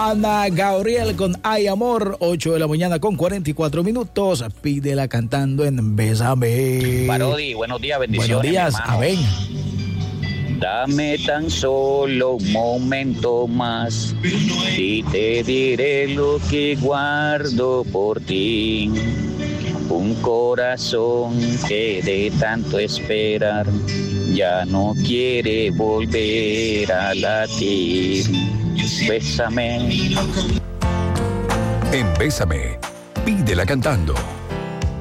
Ana Gabriel con Ay Amor, 8 de la mañana con 44 minutos. Pídela cantando en Bésame. Parodi, buenos días, bendiciones. Buenos días, amén. Dame tan solo un momento más y te diré lo que guardo por ti. Un corazón que de tanto esperar ya no quiere volver a latir. Bésame. En Bésame, pídela cantando.